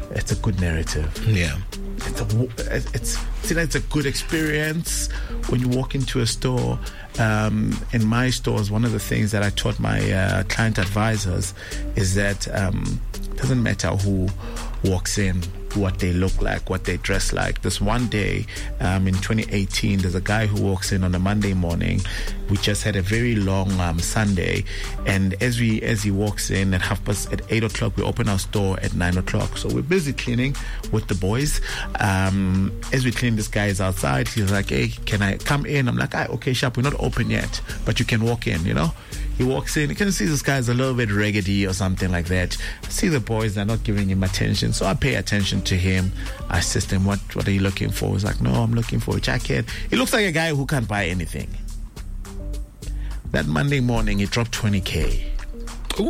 it's a good narrative. Yeah. It's a good experience when you walk into a store. In my stores, one of the things that I taught my client advisors is that it doesn't matter who walks in, what they look like, what they dress like. This one day in 2018, there's a guy who walks in on a Monday morning. We just had a very long Sunday, and as he walks in at 8 o'clock, we open our store at 9 o'clock. So we're busy cleaning with the boys. As we clean, this guy is outside. He's like, "Hey, can I come in?" I'm like, "Okay, sharp, we're not open yet, but you can walk in, you know." He walks in, you can see this guy's a little bit raggedy or something like that. I see the boys, they're not giving him attention, so I pay attention to him. I asked him, what are you looking for? He's like, "No, I'm looking for a jacket." He looks like a guy who can't buy anything. That Monday morning, he dropped 20K. Ooh.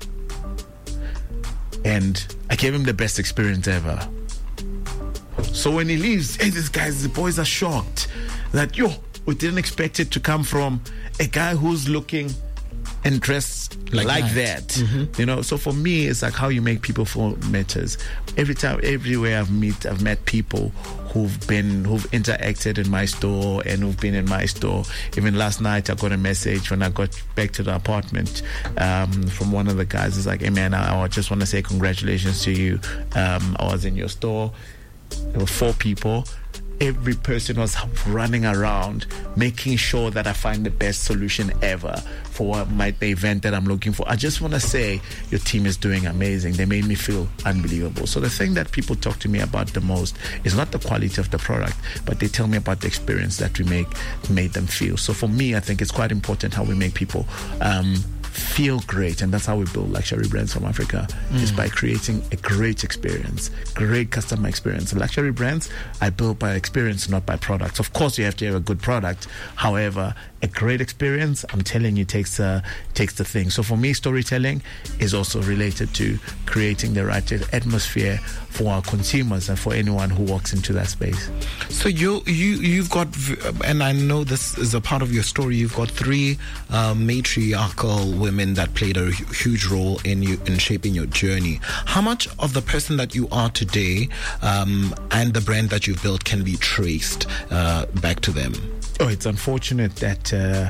And I gave him the best experience ever. So when he leaves, the boys are shocked that, we didn't expect it to come from a guy who's looking and dressed like that. Mm-hmm. You know, so for me, it's like how you make people feel matters. Everywhere I've met people who've interacted in my store and who've been in my store. Even last night, I got a message when I got back to the apartment from one of the guys. It's like, "Hey man, I just want to say congratulations to you. I was in your store. There were 4 people. Every person was running around making sure that I find the best solution ever for the event that I'm looking for. I just want to say your team is doing amazing. They made me feel unbelievable." So the thing that people talk to me about the most is not the quality of the product, but they tell me about the experience that we made them feel. So for me, I think it's quite important how we make people feel great, and that's how we build luxury brands from Africa, is by creating a great experience, great customer experience. Luxury brands I build by experience, not by products. Of course, you have to have a good product. However, a great experience, I'm telling you, takes the thing. So for me, storytelling is also related to creating the right atmosphere for our consumers and for anyone who walks into that space. So you've got, and I know this is a part of your story, you've got 3 matriarchal women that played a huge role in shaping your journey. How much of the person that you are today and the brand that you've built can be traced back to them? Oh, it's unfortunate that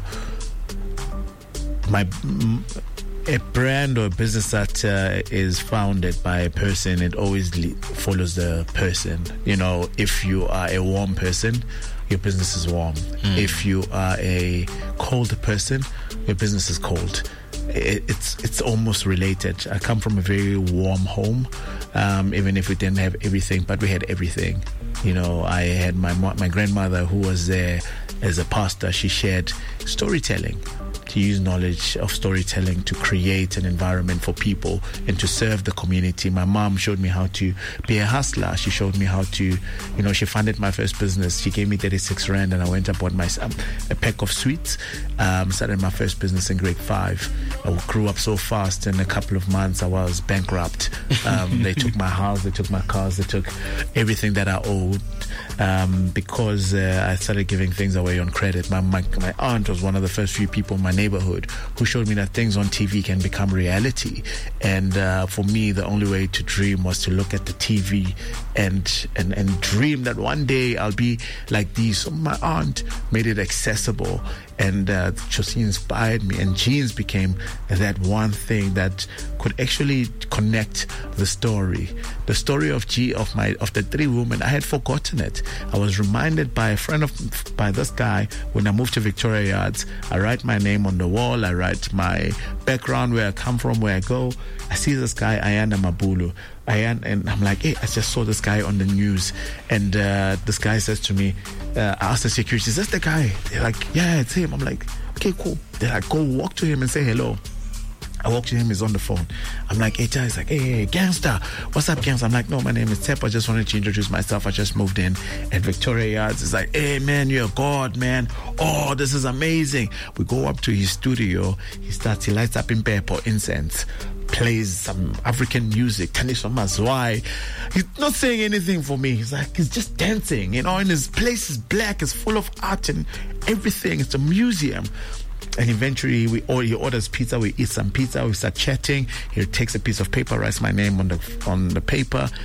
a brand or a business that is founded by a person, it always follows the person. You know, if you are a warm person, your business is warm. If you are a cold person, your business is cold. It's almost related. I come from a very warm home, even if we didn't have everything, but we had everything. You know, I had my grandmother who was there as a pastor. She shared storytelling, to use knowledge of storytelling to create an environment for people and to serve the community. My mom showed me how to be a hustler. She showed me how to, she funded my first business. She gave me 36 Rand and I went and bought myself a pack of sweets. Started my first business in grade 5. I grew up so fast. In a couple of months, I was bankrupt. They took my house, they took my cars, they took everything that I owed because I started giving things away on credit. My aunt was one of the first few people in my neighborhood who showed me that things on TV can become reality. And for me, the only way to dream was to look at the TV and dream that one day I'll be like these. So my aunt made it accessible, and she inspired me, and jeans became that one thing that could actually connect the story of the 3 women. I had forgotten it. I was reminded by this guy when I moved to Victoria Yards. I write my name on the wall, I write my background, where I come from, where I go. I see this guy, Ayanda Mabulu, and I'm like, hey, I just saw this guy on the news, and this guy says to me, I asked the security, is this the guy? They're like, yeah, it's him. I'm like, okay, cool. They're like, go walk to him and say hello. I walk to him, he's on the phone. I'm like, hey, he's like, hey, gangster. What's up, gangster? I'm like, no, my name is Tep. I just wanted to introduce myself. I just moved in at Victoria Yards. He's like, hey, man, you're a god, man. Oh, this is amazing. We go up to his studio. He lights up in pepper, incense, plays some African music, Tanisha Mazwai. He's not saying anything for me. He's like, he's just dancing, and his place is black. It's full of art and everything. It's a museum. And eventually he orders pizza. We eat some pizza. We start chatting. He takes a piece of paper, writes my name on the paper.